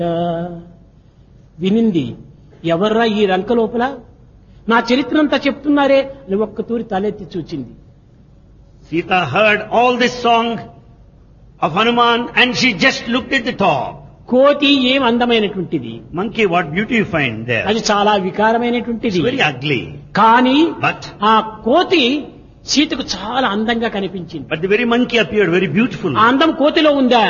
వినింది. ఎవర్రా ఈ రంక లోపల, నా చరిత్రంతా చెప్తున్నారే అని ఒక్క తూరి తలెత్తి చూచింది. Sita heard all this song of Hanuman and she just looked at the top. కోతి ఏం అందమైనటువంటిది, Monkey, what beauty you find there. అది చాలా వికారమైనటువంటిది. It's very ugly. కానీ But ఆ కోతి సీతకు చాలా అందంగా కనిపించింది. the very monkey appeared very beautiful. ఆ అందం కోతిలో ఉందా?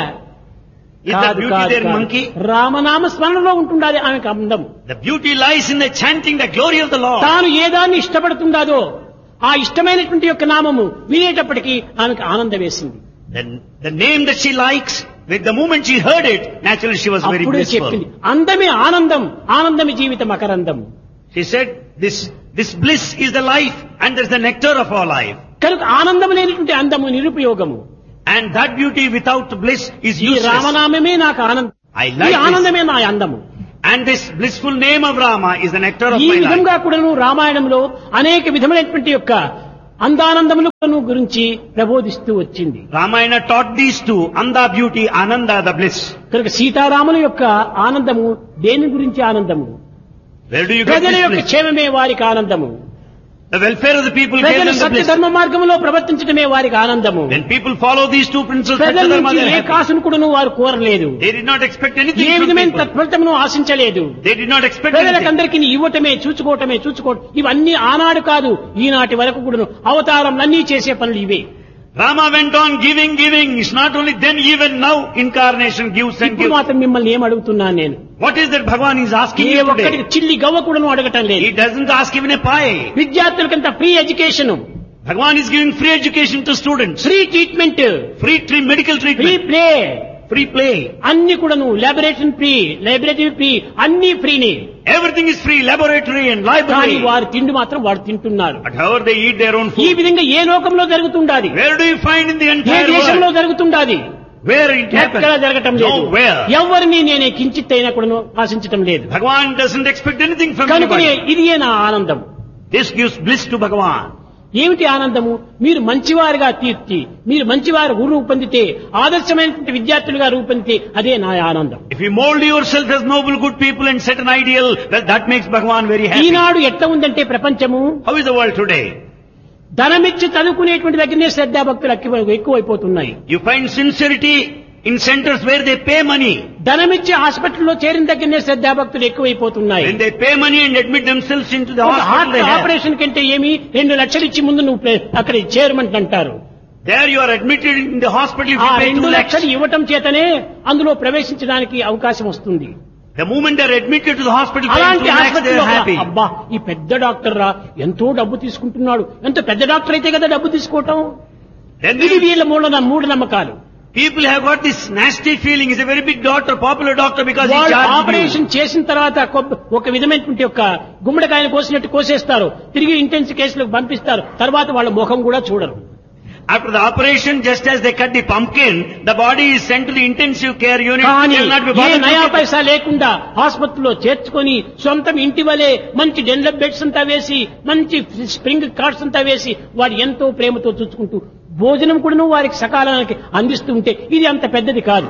Is the beauty there in monkey? రామనామ స్మరణలో ఉంటుండాలి ఆమెకు అందం. The beauty lies in the chanting the glory of the Lord. తాను ఏదాన్ని ఇష్టపడుతుందాదో ఆ ఇష్టమైనటువంటి యొక్క నామము వినేటప్పటికీ ఆమెకు ఆనందం వేసింది. Then the name that she likes, with the moment she heard it, naturally she was very అప్పుడే చెప్పింది, blissful. అందమే ఆనందం, ఆనందమే జీవితం మకరందం. She said, this bliss is the life and there's the nectar of our life. కనుక ఆనందం లేనిటువంటి అందము నిరుపయోగము. And that beauty without bliss is ఈ useless. రామనామమే నాకు ఆనందం, I ఈ like this. ఆనందమే నా అందము. And this blissful name of Rama is the nectar of ఈ my life. విధంగా కూడాను రామాయణంలో అనేక విధమైనటువంటి యొక్క అందానందములను గురించి ప్రబోధిస్తూ వచ్చింది. Ramayana taught these two, Anda beauty, Ananda the bliss. కనుక సీతారాముల యొక్క ఆనందము దేని గురించి ఆనందము? Where do you get ప్రజల this యొక్క bliss? క్షేమమే వారికి ఆనందము. The welfare of the people gave ప్రజలు them the సత్య bliss. ధర్మ మార్గంలో ప్రవర్తించడమే వారికి ఆనందము. When people follow these two principles, ప్రజల Satya Dharma, నుంచి they ఏ are happy. కాసును కూడాను వారు కోరలేదు. They did not expect anything A from విధమైన people. తత్ఫలితమును ఆశించలేదు. They did not expect anything. ప్రజలకందరికీ ఇవ్వటమే, చూసుకోవటమే, ఇవన్నీ ఆనాడు కాదు, ఈనాటి వరకు కూడాను అవతారంలన్నీ చేసే పనులు ఇవే. Rama went on giving. It's not only then, even now, incarnation gives and ఇప్పుడు gives. మాత్రం మిమ్మల్ని ఏం అడుగుతున్నాను నేను? What is that Bhagavan is asking A you ఒక్కటికి today? చిల్లి గవ్వ కూడాను అడగటం లేదు. He doesn't ask even a pie. విద్యార్థులకంత free education, Bhagavan is giving free education to students. Free treatment, Medical free treatment. Play, Free play. అన్ని కూడాను laboratory free, అన్ని ఫ్రీని. Everything is free. Laboratory and కానీ library. వారు తిండి మాత్రం వారు తింటున్నారు. But however they eat their own ఈ food. విధంగా ఏ లోకంలో జరుగుతుండాది? Where do you find in the A entire దేశంలో world? జరుగుతుండాది? Where it happens? ఎక్కడ జరగటం లేదు. Nowhere. ఎవరిని నేనే కించిత్ అయినా కూడా ఆశించటం లేదు. Bhagavan doesn't expect anything from కనుకనే anybody. ఇదియే నా ఆనందం. This gives bliss to Bhagavan. ఏమిటి ఆనందము? మీరు మంచివారుగా తీర్చి, మీరు మంచివారు రూపొందితే, ఆదర్శమైనటువంటి విద్యార్థులుగా రూపొందితే అదే నా ఆనందం. If you mold yourself as noble, good people and set an ideal, well, that makes Bhagavan very happy. ఈనాడు ఎట్లా ఉందంటే ప్రపంచము, How is the world today? ధనమిచ్చి చదువుకునేటువంటి దగ్గరనే శ్రద్ధాభక్తులు ఎక్కువైపోతున్నాయి. You find sincerity in centers where they pay money. ధనమిచ్చి హాస్పిటల్లో చేరిన దగ్గరనే శ్రద్ధాభక్తులు ఎక్కువైపోతున్నాయి. When they pay money and admit themselves into the ఒక hospital, heart they have. Operation కంటే ఏమి 2 లక్షలు ఇచ్చి ముందు నువ్వు అక్కడ చేరమంట అంటారు. There you are admitted in the hospital if ఆ you pay 2 2 lakhs. లక్షలు ఇవ్వటం చేతనే అందులో ప్రవేశించడానికి అవకాశం వస్తుంది. The moment they are admitted to the hospital, paying 2 అలాంటి lakhs, they హాస్పిటల్లో are happy. అబ్బా ఈ పెద్ద డాక్టర్ రా ఎంతో డబ్బు తీసుకుంటున్నాడు, ఎంత పెద్ద డాక్టర్ అయితే కదా డబ్బు తీసుకోవటం. Then ఇది వీళ్ళ మూఢనమ్మకాలు. people have got this nasty feeling. He's a very big doctor, popular doctor because he వాళ్ళు charges ఆపరేషన్ you. చేసిన తర్వాత ఒక విధమైనటువంటి యొక్క గుమ్మడికాయను కోసినట్టు కోసేస్తారు, తిరిగి ఇంటెన్సివ్ కేసులకు పంపిస్తారు, తర్వాత వాళ్ళ ముఖం కూడా చూడరు. After the operation, just as they cut the pumpkin, the body is sent to the intensive care unit. కానీ They will not be A bothered నయా with it. పైసా లేకుండా ఆసుపత్రిలో చేర్చుకొని సొంతం ఇంటి వలె మంచి డెన్లప్ బెడ్స్ అంతా వేసి, మంచి స్ప్రింగ్ కార్డ్స్ అంతా వేసి వాడు ఎంతో ప్రేమతో చూసుకుంటూ భోజనం కూడా వారికి సకాలానికి అందిస్తుంటే ఇది అంత పెద్దది కాదు.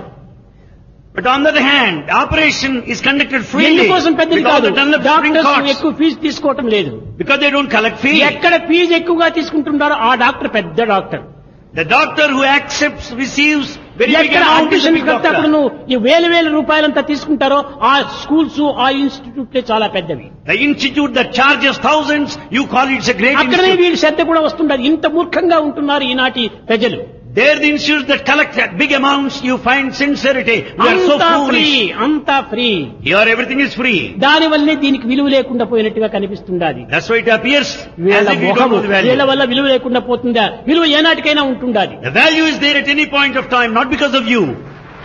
But on the other hand, the operation is conducted freely. ఎందుకోసం పెద్దది Because కాదు, the Dunlop spring doctors cards. ఎక్కువ ఫీజు తీసుకోవటం లేదు. Because they don't collect fee. ఎక్కడ ఫీజు ఎక్కువగా తీసుకుంటున్నారో ఆ డాక్టర్ పెద్ద doctor. The doctor who accepts, receives very big ఎక్కడ amount is a admission big కడితే అప్పుడు doctor. నువ్వు ఈ వేల రూపాయలంతా తీసుకుంటారో ఆ స్కూల్స్, ఆ ఇన్స్టిట్యూట్లే చాలా పెద్దవి. The institute that charges thousands, you call it a great అక్కడనే institute. వీడి శ్రద్ధ కూడా వస్తుండదు. ఇంత మూర్ఖంగా ఉంటున్నారు ఈనాటి ప్రజలు. There the institutes that collect that big amounts, you find sincerity. We are so అంతా ఫ్రీ, foolish. అంతా free. Here everything is free. దాని వల్లనే దీనికి విలువ లేకుండా పోయినట్టుగా కనిపిస్తుండాది. That's why it appears వీళ్ళ as if you don't మొహము know the value. వీళ్ళ వల్ల విలువ లేకుండా పోతుందా? విలువ ఏనాటికైనా ఉంటుండాది. The value is there at any point of time, not because of you.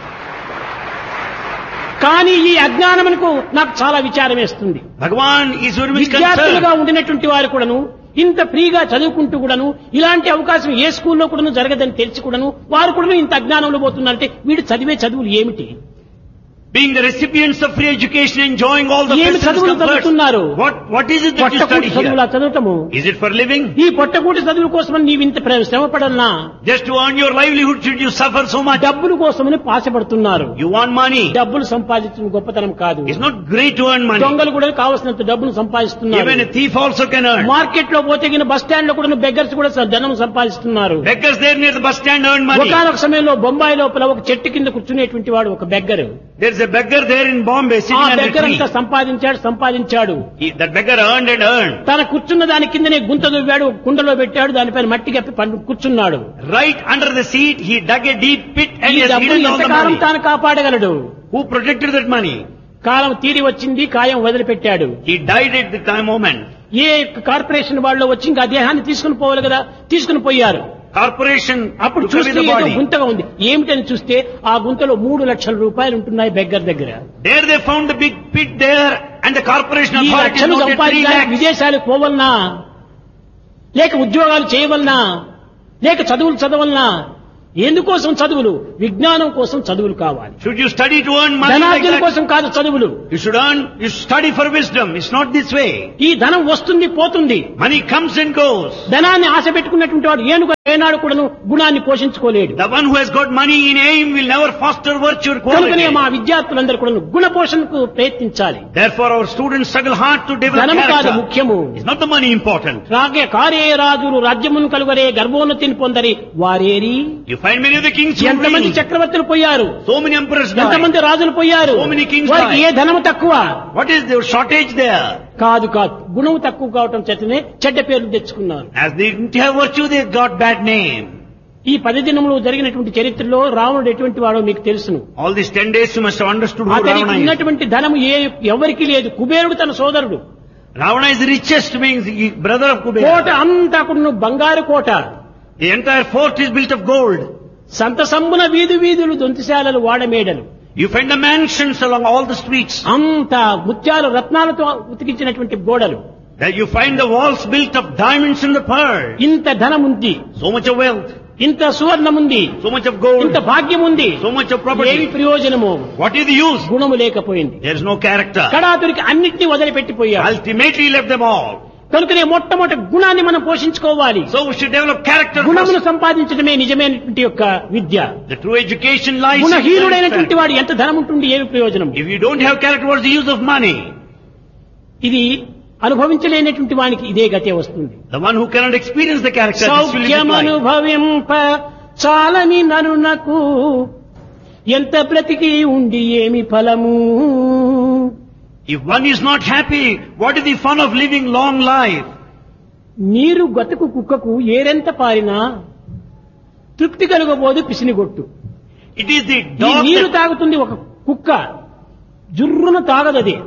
కానీ ఈ అజ్ఞానమునకు నాకు చాలా విచారం వేస్తుంది. Bhagavan is very much విద్యార్థులుగా concerned. ఉండినటువంటి వారు కూడాను ఇంత ఫ్రీగా చదువుకుంటూ కూడాను ఇలాంటి అవకాశం ఏ స్కూల్లో కూడాను జరగదని తెలిసి కూడాను వారు కూడాను ఇంత అజ్ఞానంలో పోతున్నారంటే వీడు చదివే చదువులు ఏమిటి? Being the recipients of free education, enjoying all the ఏమి facilities, చదువులు comforts. చదువుతున్నారు? What is it that you study పొట్టకూటి చదువులా here? చదవటము? Is it for living? ఈ పొట్టకూటి చదువుల కోసమని నీవు ఇంత శ్రమ పడాలనా? Just to earn your livelihood should you suffer so much? డబ్బుల కోసమని పాశపడుతున్నారు. You want money. డబ్బులు సంపాదించడం గొప్పతనం కాదు. It's not great to earn money. దొంగలు కూడా కావలసినంత డబ్బులు సంపాదిస్తున్నారు. Even a thief also can earn. Market లో పోతే గిన బస్ స్టాండ్ లో కూడా బెగ్గర్స్ కూడా ధనం సంపాదిస్తున్నారు. Beggars there near the bus stand earn money. ఒకనొక సమయంలో బొంబాయి లోపల ఒక చెట్టు కింద కూర్చునేటువంటి వాడు ఒక beggar. There's a beggar there in Bombay ఆ sitting under a beggar tree. అంతా సంపాదించాడు. That beggar earned and earned. తన కూర్చున్న దాని కిందనే గుంత దువ్వాడు, కుండలో పెట్టాడు, దానిపైన మట్టి కప్పి కూర్చున్నాడు. Right under the seat, he dug a deep pit and ఈ he has డబ్బులు hidden all the ఎంతకాలం money. తాను కాపాడగలడు? Who protected that money? కాలం తీరి వచ్చింది, కాయం వదిలిపెట్టాడు. He died at the time moment. A corporation వాళ్ళు వచ్చి ఇంకా ఆ దేహాన్ని తీసుకుని పోవాలి కదా, తీసుకుని పోయారు. Corporation అప్పుడు took away చూస్తే the ఏదో body. గుంతగా ఉంది. ఏమిటని చూస్తే ఆ గుంతలో 3 లక్షల రూపాయలు ఉంటున్నాయి బెగ్గర్ దగ్గర. There they found the big pit there and the corporation ఈ authorities లక్షలు noted 3 సంపాదించడానికి lakhs. విదేశాలకు పోవలనా, లేక ఉద్యోగాలు చేయవలనా, లేక చదువులు చదవలనా? ఎందుకోసం చదువులు? విజ్ఞానం కోసం చదువులు కావాలి. Should you study to earn money like ధనార్జన that? కోసం కాదు చదువులు. You should study for wisdom. It's not this way. ఈ ధనం వస్తుంది పోతుంది. Money comes and goes. ధనాన్ని ఆశ పెట్టుకున్నటువంటి వాడు ఏనాడు కూడాను గుణాన్ని పోషించుకోలేడు. The one who has got money in aim will never foster virtue or కనుకనే quality. మా విద్యార్థులందరూ కూడా గుణ పోషణకు ప్రయత్నించాలి. Therefore our students struggle hard to develop ధనం కాదు character. ముఖ్యము. It's not the money important. రాగే కారే రాజులు రాజ్యమును కలుగరే గర్భోన్నతిని పొందరి వారేరి. You find many of the kings who ఎంతమంది reign. చక్రవర్తులు పోయారు, So many emperors died. ఎంతమంది రాజులు పోయారు. So many kings వారికి ఏ died. ధనము తక్కువ? What is the shortage there? కాదు గుణం తక్కువ కావటం చేతనే చెడ్డ పేర్లు తెచ్చుకున్నారు. As they didn't have virtue, they got bad name. ఈ 10 దినములు జరిగినటువంటి చరిత్రలో రావణుడు ఎటువంటి వాడో మీకు తెలుసును. All these 10 days you must have understood who అతనికి Ravana is. ఉన్నటువంటి ధనము ఎవరికి లేదు. కుబేరుడు తన సోదరుడు. Ravana is the richest, means he brother of Kota Kubera. అంతా కూడా బంగారు కోట. The entire fort is built of gold. సంత సంబున వీధులు దొంతిశాలలు వాడమేడలు. You find the mansions along all the streets. అంత ముత్యాలు రత్నాలతో ఉతికించినటువంటి గోడలు. That you find the walls built of diamonds and the pearl. ఇంత ధనం ఉంది, So much of wealth, ఇంత సువర్ణం ఉంది, so much of gold, ఇంత భాగ్యం ఉంది. so much of ఏమి property. ప్రయోజనము? What is the use? గుణము లేకపోయింది. There is no character. కడాతురికి అన్నింటినీ వదిలిపెట్టిపోయాడు. Ultimately he left them all. కనుకనే మొట్టమొదటి గుణాన్ని మనం పోషించుకోవాలి. So we should develop character గుణమును first. సంపాదించడమే నిజమైనటువంటి యొక్క విద్య. The true education lies in గుణహీనుడైనటువంటి character. వాడు ఎంత ధనం ఉంటుంది, ఏమి ప్రయోజనం? If you don't have character, what's the use of money? ఇది అనుభవించలేనటువంటి వానికి ఇదే గతే వస్తుంది. The one who cannot experience the character, this will be applied. సౌఖ్యమనుభవింప చాలని నరునకు ఎంత బ్రతికి ఉండి ఏమి ఫలము? If one is not happy, what is the fun of living long life? నీరు గతుకు కుక్కకు ఏరెంత పారినా తృప్తి కలుగబోదు పిసినిగొట్టు. It is the ఈ dog నీరు that, తాగుతుంది ఒక కుక్క, జుర్రున తాగదది,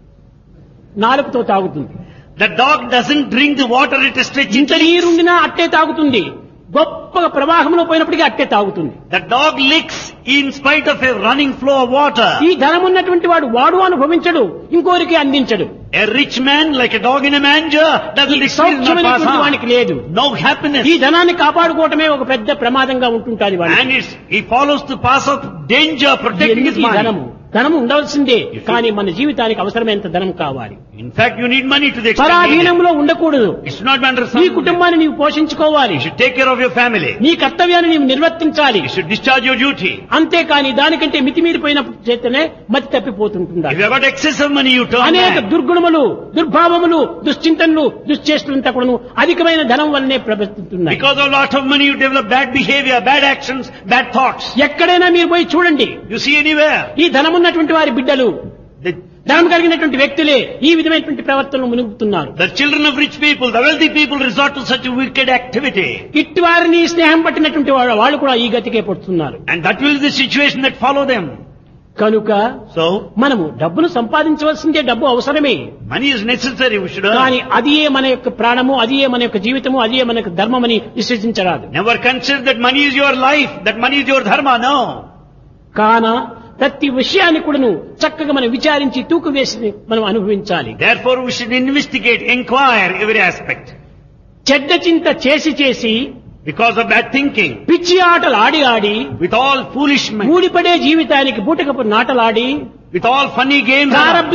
నాలుకతో తాగుతుంది. the dog doesn't drink the water, it stretches ఇంత its legs. నీరుండినా అట్టే తాగుతుంది. గొప్పగా ప్రవాహంలో పోయినప్పటికీ అట్టే తాగుతుంది. The dog licks in spite of a running flow of water. ఈ ధనం ఉన్నటువంటి వాడు అనుభవించడు, ఇంకోరికి అందించడు. A rich man, like a dog in a manger, doesn't experience, not pass సౌఖ్యమైనటువంటి వానికి on. లేదు. No happiness. ఈ ధనాన్ని కాపాడుకోవటమే ఒక పెద్ద ప్రమాదంగా ఉంటుంటాది వాడికి. And he follows the path of danger, protecting his ఎందుకు ఈ money. ధనము ఉండవలసిందే, కానీ మన జీవితానికి అవసరమైనంత ధనం కావాలి. In fact, you need money to the extent needed. పరాధీనంలో ఉండకూడదు. It should not be under నీ some. కుటుంబాన్ని నీవు పోషించుకోవాలి. You should take care of your family. నీ కర్తవ్యాన్ని నీవు నిర్వర్తించాలి. You should discharge your duty. అంతేకాని దానికంటే మితిమీరిపోయిన చేతనే మతి తప్పిపోతుంటుందా. If you have got excess of money, you turn అనేక back. దుర్గుణములు, దుర్భావములు, దుశ్చింతనలు, దుశ్చేష్టలంతా కూడాను అధికమైన ధనం వల్లనే ప్రవర్తిస్తున్నాయి. Because of a lot of money, you develop bad behavior, bad actions, bad thoughts. ఎక్కడైనా మీరు పోయి చూడండి, You see anywhere. ఈ ధనమున్నటువంటి వారి బిడ్డలు, The, ధనం కలిగినటువంటి వ్యక్తులే ఈ విధమైనటువంటి ప్రవర్తనలు మునుగుతున్నారు. the children of rich people, the wealthy people resort to such a wicked activity. ఇట్టి వారిని స్నేహం పట్టినటువంటి వాళ్ళు కూడా ఈ గతికే పడుతున్నారు. And that will be the situation that follow them. కనుక So, మనము డబ్బును సంపాదించవలసిందే, డబ్బు అవసరమే. money is necessary, we should earn. కానీ అదియే మన యొక్క ప్రాణము, అదియే మన యొక్క జీవితము, అదియే మన యొక్క ధర్మమని విశ్వసించరాదు. Never consider that money is your life, that money is your dharma, no. కాన ప్రతి విషయాన్ని కూడాను చక్కగా మనం విచారించి తూకు వేసి మనం అనుభవించాలి. Therefore, we should investigate, inquire every aspect. చెడ్డ చింత చేసి Because of bad thinking. పిచ్చి ఆటలు ఆడి ఆడి With all foolish men. ఊడిపడే జీవితానికి బూటకపు నాటలాడి With all funny games.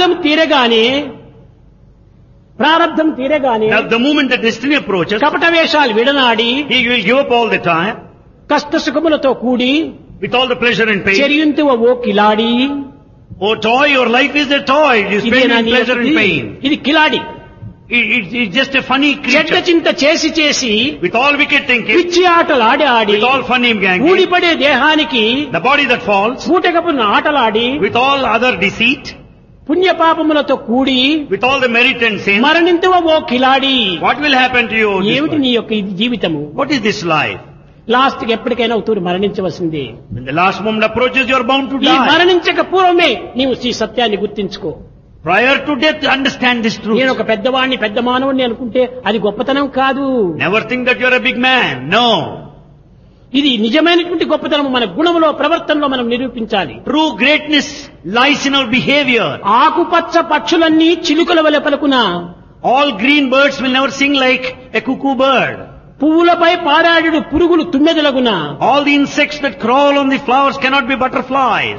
ప్రారబ్ధం తీరగానే Now the moment that destiny approaches, కపట వేషాలు విడనాడి he will give up all the time. కష్ట సుఖములతో కూడి With all the pleasure and pain. చెరియుంతువ oh కిలాడి. Oh toy, your life is a toy. You spend in pleasure and pain. ఇది కిలాడి. It's just a funny చెడ్డ creature. చింత చేసి చేసి With all wicked thinking. పిచ్చి ఆటలు ఆడి ఆడి With all funny gang. ఊడిపడే దేహానికి The body that falls. బూటకపు ఆటలాడి With all other deceit. పుణ్యపాపములతో కూడి With all the merit and sin. మరణింతువ oh కిలాడి. What will happen to you? ఏమిటి నీ యొక్క ఇది జీవితము? What is this life? Last కి ఎప్పటికైనా అవుతూ మరణించవలసిందే. When the last moment approaches, you are bound to ఈ die. మరణించక పూర్వమే నీవు ఈ సత్యాన్ని గుర్తించుకో. Prior to death, understand this truth. నేను ఒక పెద్దవాడిని పెద్ద మానవుడిని అనుకుంటే అది గొప్పతనం కాదు. Never think that you are a big man. No. ఇది నిజమైనటువంటి గొప్పతనం మన గుణములో ప్రవర్తనలో మనం నిరూపించాలి. True greatness lies in our behavior. ఆకుపచ్చ పక్షులన్నీ చిలుకల వలె పలుకున. All green birds will never sing like a cuckoo bird. పువ్వులపై పారాడు పురుగులు తుమ్మెదలగున. All the insects that crawl on the flowers cannot be butterflies.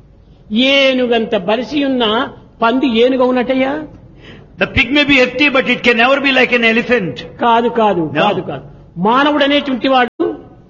ఏనుగంత బలిసి ఉన్న పంది ఏనుగ ఉన్నట్టయ్యా? The pig may be hefty, but it can never be like an elephant. కాదు కాదు కాదు కాదు. మానవుడు అనేటువంటి వాడు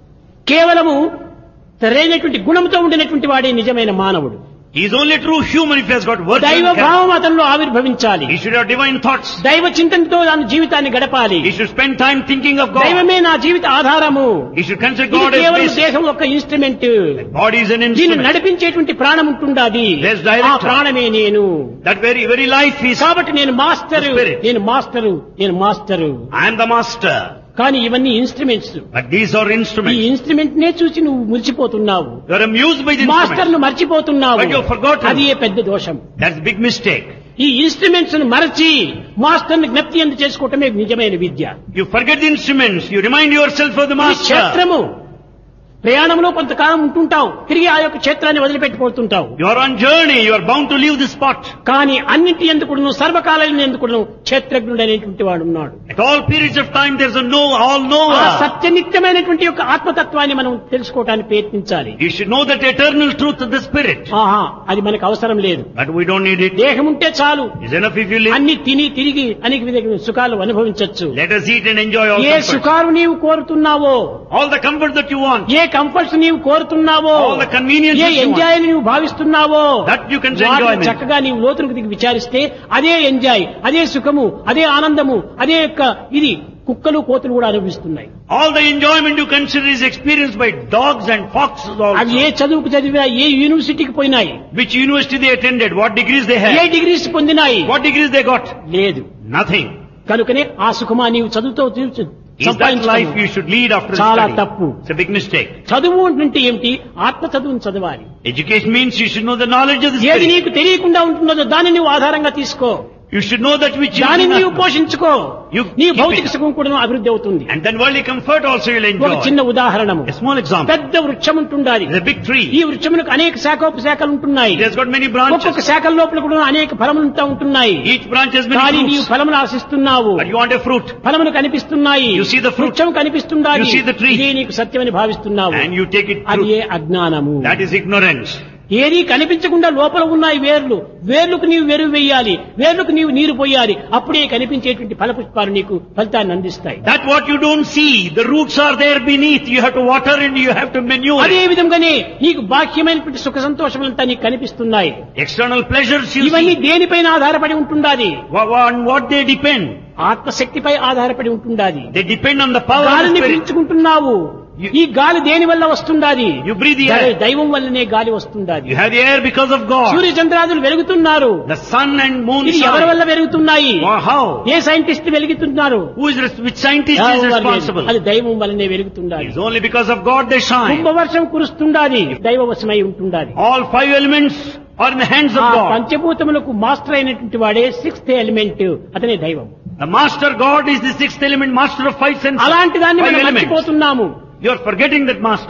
కేవలము సరైనటువంటి గుణంతో ఉండినటువంటి వాడే నిజమైన మానవుడు. He is only true human if he has got virtue. దైవ and character. భావం అతనిలో ఆవిర్భవించాలి. He should have divine thoughts. దైవ చింతనతో తన జీవితాన్ని గడపాలి. He should spend time thinking of God. దైవమే నా జీవిత ఆధారము. He should consider ఇది God as కేవలం basis. దేహం ఒక ఇన్స్ట్రుమెంట్. Body is an దీన్ని instrument. నడిపించేటువంటి ప్రాణం ఉంటుండాది. There's director. ఆ ప్రాణమే నేను. That very life is. కాబట్టి నేను మాస్టరు, The spirit. నేను మాస్టరు, నేను master. I am the master. కానీ ఇవన్నీ ఇన్స్ట్రుమెంట్స్. But these are ఈ instruments. ఇన్స్ట్రుమెంట్ నే చూసి నువ్వు మురిసిపోతున్నావు. You are amused by the master instruments. ను మర్చిపోతున్నావు. But you have forgotten. అది ఏ పెద్ద దోషం. That's a big mistake. ఈ ఇన్స్ట్రుమెంట్స్ ను మరచి మాస్టర్ ని జ్ఞప్తి ఎందు చేసుకోవటమే నిజమైన విద్య. You forget the instruments. You remind yourself of the ఈ master. క్షేత్రము ప్రయాణంలో కొంతకాలం ఉంటుంటావు, తిరిగి ఆ యొక్క క్షేత్రాన్ని వదిలిపెట్టిపోతుంటావు. You are on journey. You are bound to leave the spot. కానీ అన్నింటి ఎందుకును సర్వకాలం ఎందుకును క్షేత్రజ్ఞుడు అనేటువంటి వాడు ఉన్నాడు. At all periods of time, there is a all ఆ knower. సత్యనిత్యమైనటువంటి యొక్క ఆత్మతత్వాన్ని మనం తెలుసుకోవడానికి ప్రయత్నించాలి. You should know that eternal truth of the spirit. ఆహా, అది మనకు అవసరం లేదు. But we don't need it. దేహం ఉంటే చాలు, It's enough if you live. అన్ని తిని తిరిగి అనేక విధమైన సుఖాలు అనుభవించవచ్చు. Let us eat and enjoy all A comforts. సుఖాలు నీవు కోరుతున్నావో, All the comfort that you want. A comforts నీవు కోరుతున్నావో, All the conveniences A you want. Enjoy నీవు భావిస్తున్నావో, That you can వాటిని enjoy. చక్కగా నీవు లోతులకు దిగి విచారిస్తే అదే ఎంజాయ్, అదే సుఖము, అదే ఆనందము, అదే యొక్క ఇది కుక్కలు కోతులు కూడా అనుభవిస్తున్నాయి. All the enjoyment you consider is experienced by dogs and foxes అవి ఏ also. చదువుకు చదివా, ఏ యూనివర్సిటీకి పోయినాయి, Which university they attended, what degrees they A had, degrees పొందినాయి, what degrees they got. లేదు. Nothing. కనుకనే ఆ సుఖమా నీవు చదువుతో Is that life you should lead after చాలా study? తప్పు. It's a big mistake. చదువు అంటే ఏమిటి? ఆత్మ చదువును చదవాలి. Education means you should know the knowledge of the ఏది spirit. నీకు తెలియకుండా ఉంటున్నదో దాన్ని నువ్వు ఆధారంగా తీసుకో. You should know that which you దాన్ని do నీవు not know. పోషించుకో. You నీ keep భౌతిక it. సుఖం కూడా అభివృద్ధి అవుతుంది. And then worldly comfort also you'll ఒక enjoy. చిన్న ఉదాహరణము, A small example. పెద్ద వృక్షం ఉంటుండాలి. It's a big tree. ఈ వృక్షమునకు అనేక శాఖోపశాఖలు ఉంటున్నాయి. It has got many branches. ఒక్కొక్క శాఖల లోపల కూడా అనేక ఫలములు ఉంటున్నాయి. Each branch has కానీ many నీవు fruits. ఫలములు ఆశిస్తున్నావు. But you want a fruit. ఫలములు కనిపిస్తున్నాయి. You see the fruit. వృక్షం కనిపిస్తుండాలి. You see the tree. ఇదే నీకు సత్యమని భావిస్తున్నావు. And you take it అది ఏ true. అజ్ఞానము. That is ignorance. ఏది కనిపించకుండా లోపల ఉన్నాయి వేర్లు. వేర్లకు నీవు వెరువు వేయాలి, వేర్లకు నీవు నీరు పోయాలి. అప్పుడే కనిపించేటువంటి ఫలపుష్పాలు నీకు ఫలితాన్ని అందిస్తాయి. That what you don't see, the roots are there beneath. You have to water and you have to manure అదే it. విధంగానే నీకు బాహ్యమైనటువంటి సుఖ సంతోషములంతా నీకు కనిపిస్తున్నాయి. External pleasures you ఇవన్నీ see. దేనిపైన ఆధారపడి ఉంటుండాది? On what they depend? ఆత్మశక్తిపై ఆధారపడి ఉంటుండాది. They depend on the power of the గాలిని spirit. పీల్చుకుంటున్నావు. ఈ గాలి దేని వల్ల వస్తుండాది? You breathe the air. దైవం వల్లనే గాలి వస్తుండాది. You have the air because of God. Surya చంద్రాదులు వెలుగుతున్నారు. The sun and moon ఇది ఎవరి shine. వల్ల వెలుగుతున్నాయి? How? A scientist వెలుగుతున్నారు? Which scientist is responsible? అది దైవం వల్లనే వెలుగుతుండాలి. It's only because of God they shine. కుంభవర్షం కురుస్తుండాది, దైవవశమై ఉంటుండాది. All 5 elements are in the hands of ఆ God. పంచభూతములకు master అయినటువంటి వాడే 6th ఎలిమెంట్, అతనే దైవం. The master God is the 6th element, master of 5 senses. అలాంటి దాన్ని 5 మనం elements. మర్చిపోతున్నాము. You are forgetting that master.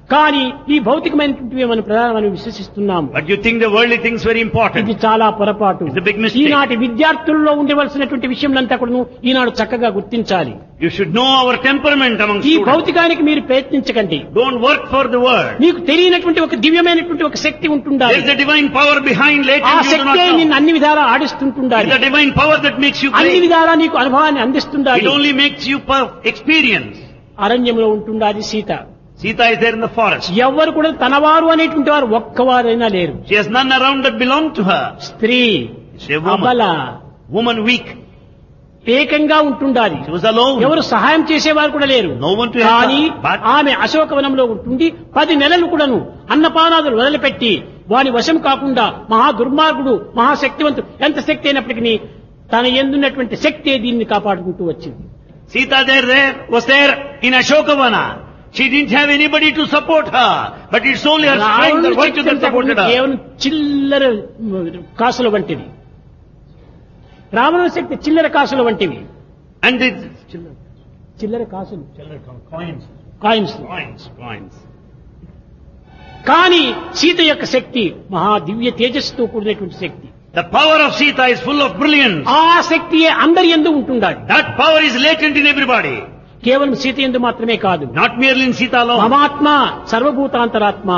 కానీ ఈ భౌతికమైనటువంటివి మనం ప్రధానమని విశ్వసిస్తున్నాము. But you think the worldly things very important. ఇది చాలా పొరపాటు. It's a big mistake. ఈనాటి విద్యార్థుల్లో ఉండవలసినటువంటి విషయంలంతా కూడా ఈనాడు చక్కగా గుర్తించాలి. You should know our temperament among ఈ students. భౌతికానికి మీరు ప్రయత్నించకండి. Don't work for the world. మీకు తెలియనటువంటి ఒక దివ్యమైనటువంటి ఒక శక్తి ఉంటుండాలి. There is a divine power behind ఆ latent you do not శక్తే నిన్ను know. అన్ని విధాలా ఆడిస్తుంటుండాలి. It's a divine power that makes you అన్ని great. విధాలా నీకు అనుభవాన్ని అందిస్తుండాలి. It only makes you experience. అరణ్యంలో ఉంటుండాలి Sita. Sita is there in the forest. ఎవ్వరు కూడా తనవారు అనేటువంటి వారు ఒక్కవారైనా లేరు. She has none around that belong to her. స్త్రీ She is a అబల woman weak. ఏకంగా ఉంటుండాలి. She was alone. ఎవరు సహాయం చేసేవారు కూడా లేరు. No one to help కానీ her. But ఆమె అశోకవనంలో ఉంటుండి 10 నెలలు కూడాను అన్నపానాదులు వదిలిపెట్టి వాని వశం కాకుండా మహా దుర్మార్గుడు మహాశక్తివంతుడు ఎంత శక్తి అయినప్పటికీ తన ఎందున్నటువంటి శక్తి దీన్ని కాపాడుకుంటూ వచ్చింది. Sita was there in Ashokavana. She didn't have anybody to support her. But it's only her strength, her virtue that supported her. కేవలం చిల్లర కాసుల వంటిది. రావణుని శక్తి చిల్లర కాసుల వంటివి. And the చిల్లర కాసులు coins. కాయిన్స్. కానీ సీత యొక్క శక్తి మహా దివ్య తేజస్సుతో కూడినటువంటి శక్తి. The power of Sita is full of brilliance. ఆ శక్తియే అందరి యందు ఉంటుండాలి. That power is latent in everybody. కేవలం సీత యందు మాత్రమే కాదు. Not merely in Sita alone. మమాత్మ సర్వభూతాంతరాత్మ.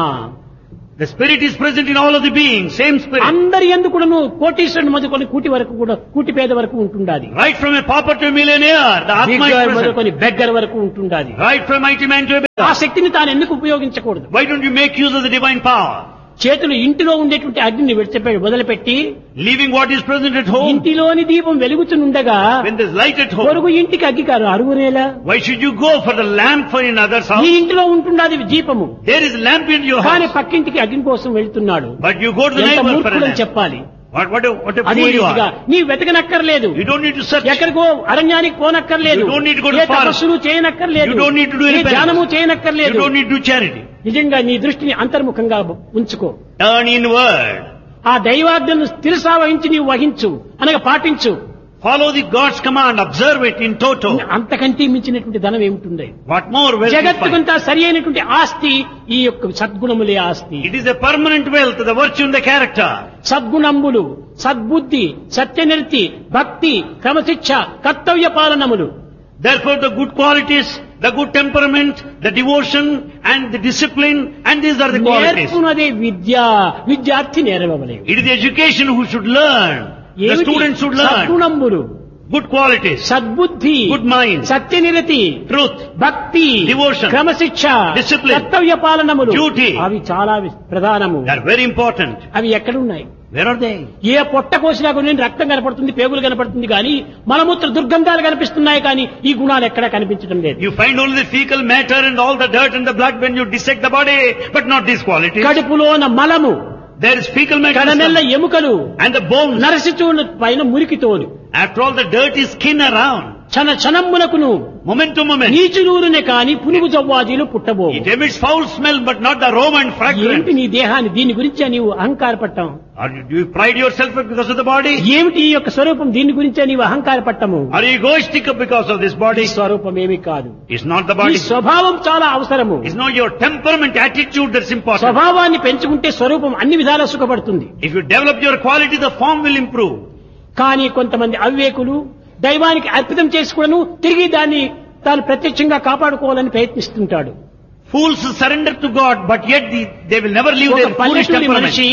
The spirit is present in all of the beings. Same spirit. అందరి యందు కూడాను కోటీశ్వరుని మొదలుకొని కూటి వరకు కూడా కూటి పేద వరకు ఉంటుండాలి. Right from a pauper to a millionaire, the Atma is present. మొదలుకొని బెగ్గర్ వరకు ఉంటుండాలి. Right from mighty man to a beggar. ఆ శక్తిని తాను ఎందుకు ఉపయోగించకూడదు? Why don't you make use of the divine power? చేతులు ఇంటిలో ఉండేటువంటి అగ్నిని వదిలిపెట్టి Leaving what is present at home. ఇంటిలోని దీపం వెలుగుతుండగా When there's light at home, పొరుగు ఇంటికి అగ్గి car అరుగునేలా. why should you go for the lamp for another's నీ house? ఇంటిలో ఉంటుండది దీపము. There is lamp in your కానీ house. పక్కింటికి అగ్ని కోసం వెళ్తున్నాడు. But you go to the ఎంత neighbor for a మూర్ఖులని lamp. చెప్పాలి. What a అదే fool you రీతిగా are. నీ వెతకనక్కర్లేదు. You don't need to search. ఎక్కడికో అరణ్యానికి పోనక్కర్లేదు. You don't need to go to A forest. తపస్సులు చేయనక్కర్లేదు. You don't need to do any ఏ ధ్యానము penance. చేయనక్కర్లేదు. You don't need to do charity. నిజంగా నీ దృష్టిని అంతర్ముఖంగా ఉంచుకో. Turn inward. ఆ దైవాజ్ఞను స్థిరసా వహించి నీవు వహించు అనగా పాటించు. Follow the God's command. Observe it in toto. అంతకంటే మించినటువంటి ధనం ఏమిటి? What more wealth you find? జగత్తుకంతా సరి అయినటువంటి ఆస్తి ఈ యొక్క సద్గుణములే ఆస్తి. It is a permanent wealth, the virtue and the character. సద్గుణములు, సద్బుద్ధి, సత్యనిర్తి, భక్తి, క్రమశిక్ష, కర్తవ్య పాలనములు. Therefore the good qualities, the good temperament, the devotion and the discipline, and these are the qualities. నేర్పునదే విద్య, విద్యార్థి నేర్వవలెను. It is the education who should learn. The student should learn. సద్గుణములు, Good qualities, సద్బుద్ధి, good mind, సత్యనిరతి, truth, భక్తి, devotion, క్రమశిక్ష, discipline, కర్తవ్య పాలనములు, duty. అవి చాలా ప్రధానము. they are very important. అవి ఎక్కడున్నాయి? Where are they? ఏ పొట్ట కోసినా కొన్ని రక్తం కనపడుతుంది, పేగులు కనపడుతుంది, కానీ మలమూత్ర దుర్గంధాలు కనిపిస్తున్నాయి, కానీ ఈ గుణాలు ఎక్కడా కనిపించడం లేదు. You find only the fecal matter and all the dirt and the blood when you dissect the body, but not these qualities. కడుపులోన మలము, There is fecal matter కడమెల్ల ఎముకలు, and the bones. నరసిచూడు పైన మురికితోలు, After all, the dirt is skin around. క్షణమునకును Moment to moment. నీచునూరునే కాని పునుగు జవ్వాజీలు పుట్టబోవు. It emits foul smell, but not the aroma and fragrance. ఏమిటి నీ దేహాన్ని దీని గురించి నీవు అహంకారపట్టం? Or do you pride yourself because of the body? ఏమిటి ఈ యొక్క స్వరూపం దీని గురించే నీవు అహంకారపట్టము? Are you egoistic because of this ఈ body? స్వరూపం ఏమీ కాదు. It's not the ఈ body. స్వభావం చాలా అవసరము. It's not your temperament, attitude that's important. స్వభావాన్ని పెంచుకుంటే స్వరూపం అన్ని విధాలా సుఖపడుతుంది. If you develop your quality, the form will improve. కానీ కొంతమంది అవివేకులు దైవానికి అర్పితం చేసుకోవడము, తిరిగి దాన్ని తాను ప్రత్యక్షంగా కాపాడుకోవాలని ప్రయత్నిస్తుంటాడు. Fools surrender to God, but yet they will never leave ఒక their foolish పల్లెటూరి temperament. మనిషి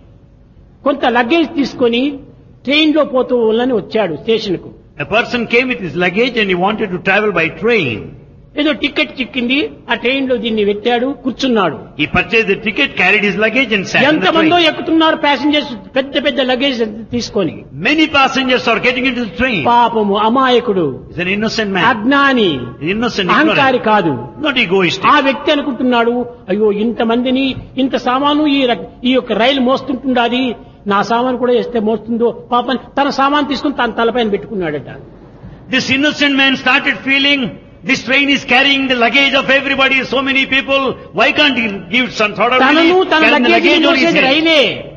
కొంత లగేజ్ తీసుకొని ట్రైన్ లో పోతూ వాళ్ళని వచ్చాడు స్టేషన్ కు. A person came with his luggage and he wanted to travel by train. ఏదో టికెట్ చిక్కింది, ఆ ట్రైన్ లో దీన్ని పెట్టాడు, కూర్చున్నాడు. He purchased the ticket, carried his luggage and sat in the ఎంతమందో train. ఎక్కుతున్నారు ప్యాసింజర్స్ పెద్ద పెద్ద లగేజ్ తీసుకొని. Many passengers are getting into the train. పాపము అమాయకుడు, He's an innocent man. అజ్ఞాని, Innocent, అహంకారి ignorant. కాదు. Not egoistic. ఆ వ్యక్తి అనుకుంటున్నాడు, అయ్యో ఇంతమందిని ఇంత సామాను ఈ యొక్క రైలు మోస్తుంటుండాది, నా సామాను కూడా వేస్తే మోస్తుందో పాపం, తన సామాను తీసుకుని తన తలపైన పెట్టుకున్నాడట. This innocent man started feeling, this train is carrying the luggage of everybody, so many people, why can't he give some sort of తనను relief? తన Carry the luggage luggage on his మోసేది head. రైలే.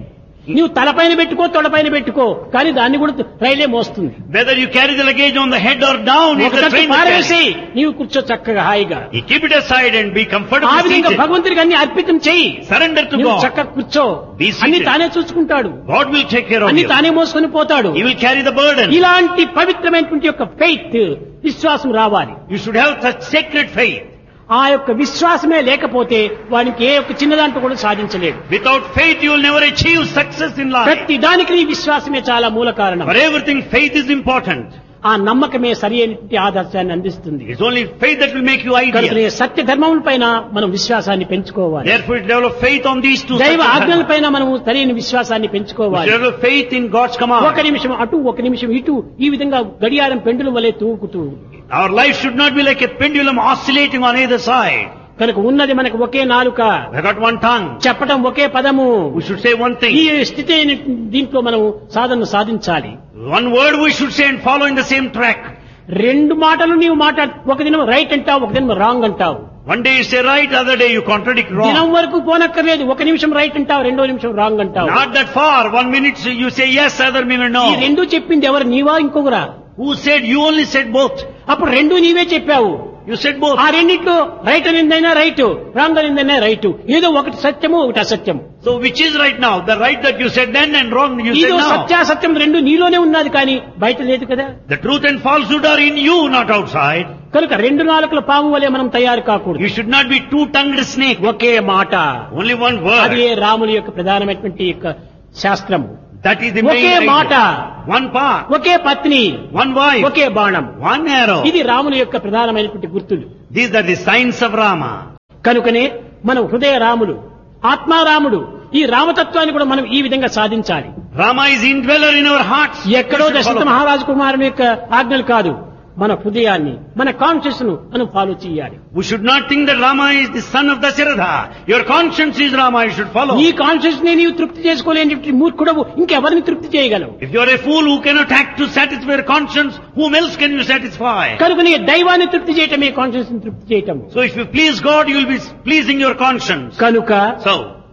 నీవు తలపైన పెట్టుకో తొడపైన పెట్టుకో కానీ దాన్ని కూడా రైలే మోస్తుంది. Whether you carry the luggage on the head or down, it's the train that పారేసి carries. నీవు కూర్చో చక్కగా హాయిగా. You keep it aside and be ఆ comfortable విధంగా seated. భగవంతుడికి అన్ని అర్పితం చెయ్యి. Surrender to నువ్వు God. చక్కగా కూర్చో. Be seated. అన్ని తానే చూసుకుంటాడు. God will take care of అన్ని you. తానే మోసుకొని పోతాడు. He will carry the burden. ఇలాంటి పవిత్రమైనటువంటి యొక్క ఫెయిత్ విశ్వాసం రావాలి. You should have such sacred faith. ఆ యొక్క విశ్వాసమే లేకపోతే వానికి ఏ ఒక్క చిన్నదాంట్లో కూడా సాధించలేడు. Without faith, you will never achieve success in life. ప్రతి దానికి నీ విశ్వాసమే చాలా మూల కారణం. For everything, faith is important. ఆ నమ్మకమే సరి అయినటువంటి ఆదర్శాన్ని అందిస్తుంది. It's only faith that will make you కనుక ideal. సత్య ధర్మముల పైన మనం విశ్వాసాన్ని పెంచుకోవాలి. Therefore, develop faith on these two. దైవ Satya ఆజ్ఞల dharma. పైన మనం సరైన విశ్వాసాన్ని We పెంచుకోవాలి. should develop faith in God's command. ఒక నిమిషం అటు ఒక నిమిషం ఇటు ఈ విధంగా గడియారం పెండుల వలె తూగుతూ Our life should not be like a pendulum oscillating on either side. కనుక ఉన్నది మనకు ఒకే నాలుక, We got one tongue. చెప్పటం ఒకే పదము. We should say one ఈ thing. స్థితి అయిన దీంట్లో మనం సాధన సాధించాలి. One word we should say and follow in the same track. రెండు మాటలు నీవు ఒక దినం రైట్ అంటావు, ఒక దినం రాంగ్ అంటావు. One day you say right, other day you contradict దినం wrong. వరకు పోనక్కర్లేదు, ఒక నిమిషం రైట్ అంటావు, రెండో నిమిషం రాంగ్ అంటావు. Not that far. 1 minute you say yes, other minute ఈ no. రెండు చెప్పింది ఎవరు, నీవా ఇంకొకరా? Who said? You only said both. అప్పుడు రెండు నీవే చెప్పావు. You said both. ఆ రెండిట్లో రైట్ అనిందైనా రైట్, రాంగ్ అనిందైనా రైట్. ఏదో ఒకటి సత్యము ఒకటి అసత్యం. So which is right now? The right that you said then and wrong you said ఇదో now. సత్యాసత్యం రెండు నీలోనే ఉన్నది కానీ బయట లేదు కదా. The truth and falsehood are in you, not outside. కనుక రెండు నాలుకల పాము వలె మనం తయారు కాకూడదు. You should not be two-tongued snake. ఒకే మాట, Only one అది word. రాముని యొక్క ప్రధానమైనటువంటి యొక్క శాస్త్రము. That is the okay main మాట, idea. One path, ఒకే పత్ని, one wife, ఒకే బాణం. one arrow. ఇది రాముని యొక్క ప్రధానమైనటువంటి గుర్తులు. These are the signs of Rama. కనుకనే మనం హృదయ రాముడు, ఆత్మారాముడు, ఈ రామతత్వాన్ని కూడా మనం ఈ విధంగా సాధించాలి. Rama is indweller in our hearts. ఎక్కడో We should దశరథ follow. మహారాజు కుమారుని యొక్క ఆజ్ఞలు కాదు, మన హృదయాన్ని, మన కాన్షియస్ ను మనం ఫాలో చేయాలి. We should not think that Rama is the son of Dasharatha. Your conscience is Rama, you should follow. నీ కాన్షియస్ ని నీవు తృప్తి చేసుకోలేని మూర్ఖుడవు ఇంకెవరిని తృప్తి చేయగలవు? If you are a fool who cannot act to satisfy your conscience, whom else can you satisfy? కనుక నీ దైవాన్ని తృప్తి చేయటమే కాన్షియస్ ని తృప్తి చేయటం. So if you please God, you will be pleasing your conscience. కనుక So,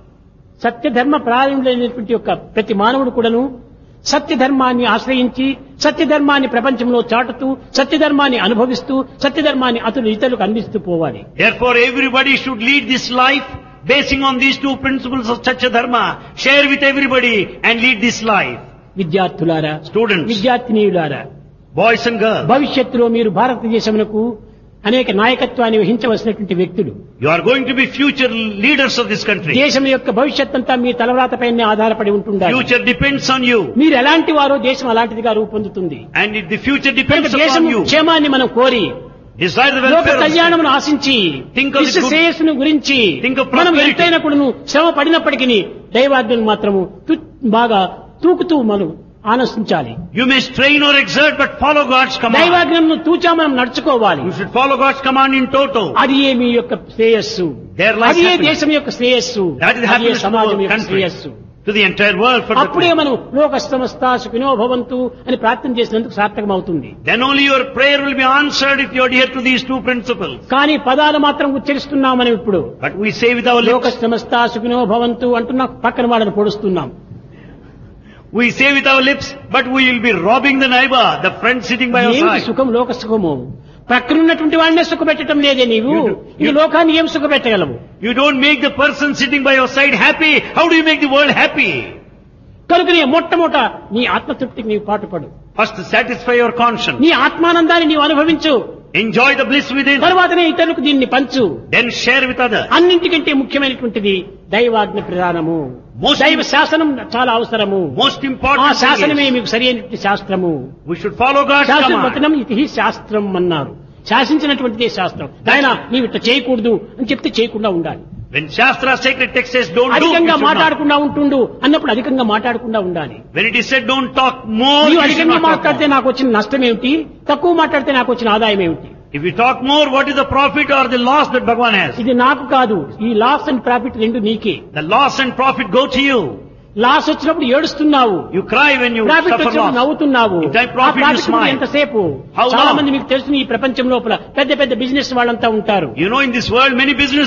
సత్యధర్మ ప్రారంభమైనటువంటి యొక్క ప్రతి మానవుడు కూడాను సత్యధర్మాన్ని ఆశ్రయించి సత్యధర్మాన్ని ప్రపంచంలో చాటుతూ సత్యధర్మాన్ని అనుభవిస్తూ సత్యధర్మాన్ని ఇతరులకు అందిస్తూ పోవాలి. therefore everybody should lead this life basing on these two principles of Satya Dharma. Share with everybody and lead this life. విద్యార్థులారా, Students, విద్యార్థినీయులారా, boys and girls, భవిష్యత్తులో మీరు భారతదేశమునకు అనేక నాయకత్వాన్ని వహించవలసినటువంటి వ్యక్తులు. you are going to be future leaders of this country. దేశం యొక్క భవిష్యత్ అంతా మీ తలరాతపైనే ఆధారపడి ఉంటుండాలి. Future depends on you. మీరు ఎలాంటి వారో దేశం అలాంటిదిగా రూపొందుతుంది. And the future కనుక depends దేశం upon you. క్షేమాన్ని మనం కోరి Desire the లోక welfare of కళ్యాణమును ఆశించి Think of the విశ్వ good- శ్రేయస్సును గురించి Think of మనం prosperity. ఎంతైనా కూడాను శ్రమ పడినప్పటికీ దైవాజ్ఞను మాత్రము బాగా తూకుతూ మనం ఆనందించాలి. You may strain or exert, but follow God's command. దైవాజ్ఞను తూచా మనం నడుచుకోవాలి. You should follow God's command in toto. అది ఏ మీ యొక్క శ్రేయస్సు, Their life అది ఏ happiness. దేశం యొక్క శ్రేయస్సు, That is అది ఏ happiness to సమాజం our యొక్క country, శ్రేయస్సు. to the entire world. For అప్పుడే the, మనం లోక సమస్త సుఖినో భవంతు అని ప్రార్థన చేసినందుకు సార్థకం అవుతుంది. then only your prayer will be answered if you adhere to these two principles. కానీ పదాలు మాత్రం ఉచ్చరిస్తున్నాం మనం ఇప్పుడు. But we say with our లోక lips, సమస్త సుఖినో భవంతు అంటున్నాం, పక్కన వాళ్ళని పొడుస్తున్నాం. we say with our lips, but we will be robbing the neighbor, the friend sitting by your ఏమిటి side. సుఖం, లోక సుఖము? పక్కనున్నటువంటి వాడినే సుఖపెట్టడం లేదే నీవు. ఈ లోకాన్ని ఏం సుఖపెట్టగలవు? You don't make the person sitting by your side happy. How do you make the world happy? కనుక నీ మొట్టమొదట నీ ఆత్మతృప్తికి నీవు పాటుపడు. First, satisfy your conscience. నీ ఆత్మానందాన్ని నీవు అనుభవించు. Enjoy the bliss within. తర్వాతనే ఇతరులకు దీన్ని పంచు. Then share with others. అన్నింటికంటే ముఖ్యమైనటువంటిది దైవాజ్ఞ ప్రధానము. Most- దైవ శాసనం చాలా అవసరము. Most ఆ important శాసనమే thing is, మీకు సరి అయినటువంటి శాస్త్రము. we should follow God's శాస్త్రం command. వచనం ఇది శాస్త్రం అన్నారు. శాసించినటువంటిదే శాస్త్రం. ఆయన నీవు ఇట్లా చేయకూడదు అని చెప్తే చేయకుండా ఉండాలి. When Shastra sacred text says don't do, you అధికంగా should not. మాట్లాడకుండా ఉంటుండు అన్నప్పుడు అధికంగా మాట్లాడకుండా ఉండాలి. When it is said don't talk more, నీవు you should అధికంగా not talk మాట్లాడితే more. నాకు వచ్చిన నష్టం ఏమిటి, తక్కువ మాట్లాడితే నాకు వచ్చిన ఆదాయం ఏమిటి? If you talk more, what is the profit or the loss that Bhagavan has? ఇది నాకు కాదు, ఈ లాస్ అండ్ ప్రాఫిట్ రెండు నీకే. The loss and profit go to you. Loss వచ్చినప్పుడు ఏడుస్తున్నావు, You cry when you profit suffer వచ్చినప్పుడు loss. నవ్వుతున్నావు. If that ఆ profit, you ప్రాఫిట్ smile. ఎంతసేపు? How చాలా long? మంది మీకు తెలుసు ఈ ప్రపంచం లోపల పెద్ద పెద్ద బిజినెస్ వాళ్ళంతా ఉంటారు. You know in this world many businessmen.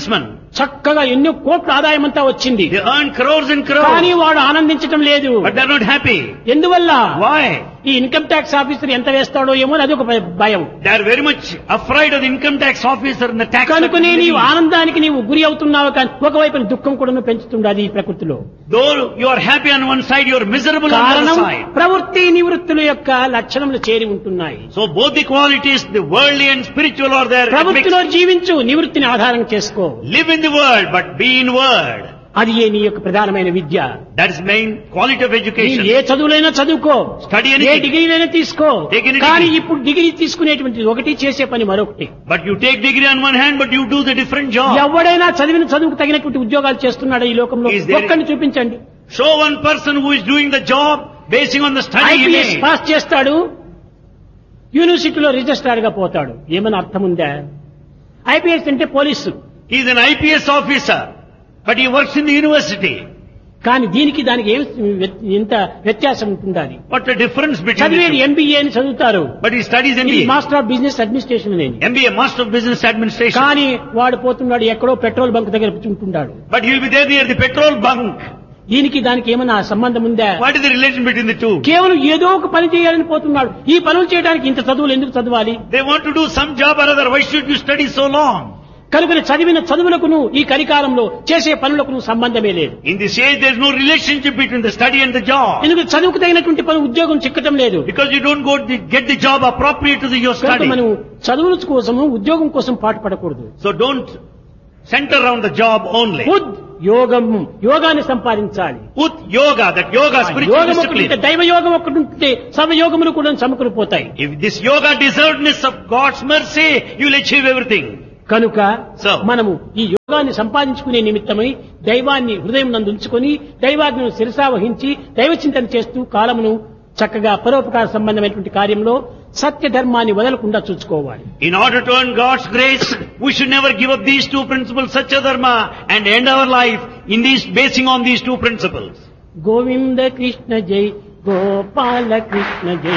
చక్కగా ఎన్నో కోట్ల ఆదాయం అంతా వచ్చింది. They earn crores and crores. కానీ వాడు ఆనందించటం లేదు. But they are not happy. ఎందువల్ల? Why? ఈ ఇన్కమ్ ట్యాక్స్ ఆఫీసర్ ఎంత వేస్తాడో ఏమో అది ఒక భయం. They are very much afraid of the income tax officer and the tax. కనుకనే నీవు ఆనందానికి నీవు గురి అవుతున్నావు, కానీ ఒకవైపు దుఃఖం కూడా పెంచుతుండది ఈ ప్రకృతిలో. Though you are happy on one side, you are miserable on the other కారణం side. ప్రవృత్తి నివృత్తుల యొక్క లక్షణములు చేరి ఉంటున్నాయి. So both the qualities, the worldly and spiritual, are there. ప్రవృత్తిలో జీవించు, నివృత్తిని ఆధారం చేసుకో. Live in the world, but be in word. అది నీ యొక్క ప్రధానమైన విద్య. That is main quality of education. ఏ చదువులైనా చదువుకో, Study ఏ anything. డిగ్రీలైనా తీసుకో. Take any కానీ degree. ఇప్పుడు డిగ్రీ తీసుకునేటువంటి ఒకటి, చేసే పని మరొకటి. But you take degree on one hand, but you do the different job. ఎవడైనా చదివిన చదువుకు తగినటువంటి ఉద్యోగాలు చేస్తున్నాడా ఈ లోకంలో? Is there- ఒక్కడిని చూపించండి. Show one person who is doing the job basing on the study he IPS made. Pass చేస్తాడు, యూనివర్సిటీలో రిజిస్ట్రార్ గా పోతాడు. ఏమైనా అర్థం ఉందా? ఐపీఎస్ అంటే police. He is an IPS officer, but he works in the university. కానీ దీనికి దానికి ఎంత వ్యత్యాసం ఉంటుండాలి? What the difference between చదివేది the two? ఎంబీఏ అని చదువుతారు, But he studies ఇది MBA. Master of business administration అనేది. MBA, Master of Business Administration. కానీ వాడు పోతున్నాడు ఎక్కడో పెట్రోల్ బంక్ దగ్గర ఉంటున్నాడు. But he will be there near the petrol bunk. దీనికి దానికి ఏమైనా సంబంధం ఉందా? What is the relation between the two? కేవలం ఏదో ఒక పని చేయాలని పోతున్నాడు. ఈ పనులు చేయడానికి ఇంత చదువులు ఎందుకు చదవాలి? They want to do some job or other. Why should you study so long? కనుక చదివిన చదువులకును ఈ కలికాలంలో చేసే పనులకును సంబంధమే లేదు. In this age, there is no relationship between the study and the job. ఎందుకంటే చదువుకు తగినటువంటి పని ఉద్యోగం చిక్కటం లేదు. Because you don't get the job appropriate to your కనుక study. మనం చదువుల కోసము ఉద్యోగం కోసం పాటుపడకూడదు. So don't center around the job only. ఉద్ యోగం, యోగాన్ని సంపాదించాలి. Ut yoga, that yoga, spiritual యోగం ఒకటి ఉంటే, discipline. దైవ యోగం ఒకటి ఉంటే సర్వయోగములు కూడా సమకూరిపోతాయి. If this yoga deservedness of God's mercy, you will achieve everything. కనుక So, మనము ఈ యోగాన్ని సంపాదించుకునే నిమిత్తమై దైవాన్ని హృదయం నందు ఉంచుకొని దైవాజ్ఞను శిరసావహించి దైవ చింతన చేస్తూ కాలమును చక్కగా పరోపకార సంబంధమైనటువంటి కార్యంలో సత్య ధర్మాన్ని వదలకుండా చూసుకోవాలి. in order to earn God's grace, we should never give up these two principles, Satya Dharma, and end our life in these, basing on these two principles. Govinda Krishna జై, గోపాల కృష్ణ జై.